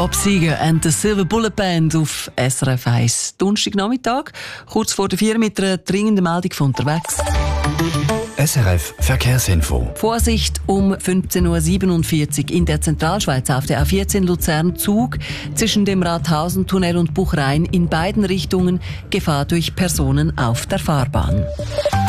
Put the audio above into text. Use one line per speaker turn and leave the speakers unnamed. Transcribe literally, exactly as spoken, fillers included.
Bob Seger and the Silver Bullet Band auf S R F eins. Donnerstagnachmittag, kurz vor der vier mit einer dringenden Meldung von unterwegs.
S R F Verkehrsinfo.
Vorsicht um fünfzehn Uhr siebenundvierzig in der Zentralschweiz auf der A vierzehn Luzern-Zug zwischen dem Rathausentunnel und Buchrein in beiden Richtungen Gefahr durch Personen auf der Fahrbahn.